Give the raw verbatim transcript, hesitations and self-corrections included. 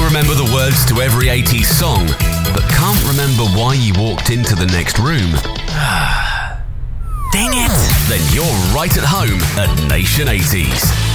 remember the words to every eighties song, but can't remember why you walked into the next room? Dang it! Then you're right at home at Nation eighties.